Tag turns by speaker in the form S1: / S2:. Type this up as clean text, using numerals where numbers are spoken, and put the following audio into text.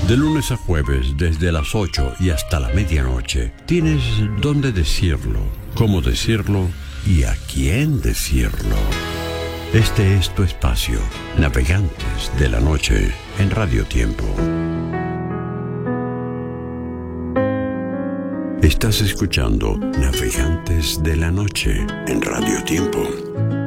S1: De lunes a jueves, desde las 8 y hasta la medianoche, tienes dónde decirlo, cómo decirlo y a quién decirlo. Este es tu espacio, Navegantes de la Noche, en Radio Tiempo. Estás escuchando Navegantes de la Noche, en Radio Tiempo.